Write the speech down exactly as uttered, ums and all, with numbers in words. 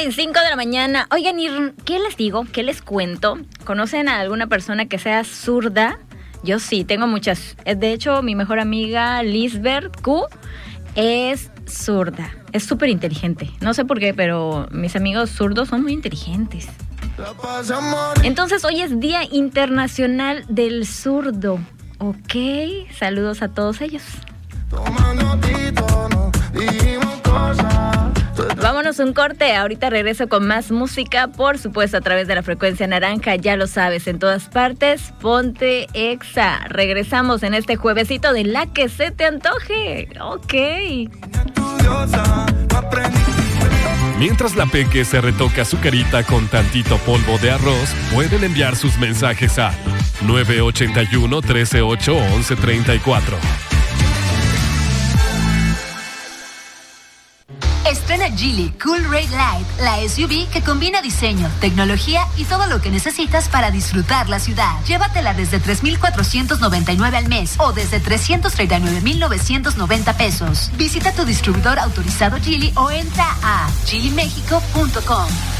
veinticinco de la mañana. Oigan, ¿qué les digo? ¿Qué les cuento? ¿Conocen a alguna persona que sea zurda? Yo sí, tengo muchas. De hecho, mi mejor amiga Lisbeth Q es zurda. Es súper inteligente. No sé por qué, pero mis amigos zurdos son muy inteligentes. Entonces, hoy es Día Internacional del Zurdo. Ok, saludos a todos ellos. Vámonos un corte, ahorita regreso con más música, por supuesto a través de la frecuencia naranja, ya lo sabes, en todas partes, ponte Exa. Regresamos en este juevesito de La que se te antoje. Ok. Mientras la Peque se retoca su carita con tantito polvo de arroz, pueden enviar sus mensajes a nueve ocho uno, uno tres ocho, once treinta y cuatro. Estrena Geely Cool Ray Light, la S U V que combina diseño, tecnología y todo lo que necesitas para disfrutar la ciudad. Llévatela desde tres mil cuatrocientos noventa y nueve al mes o desde trescientos treinta y nueve mil novecientos noventa pesos. Visita tu distribuidor autorizado Geely o entra a geely mexico punto com.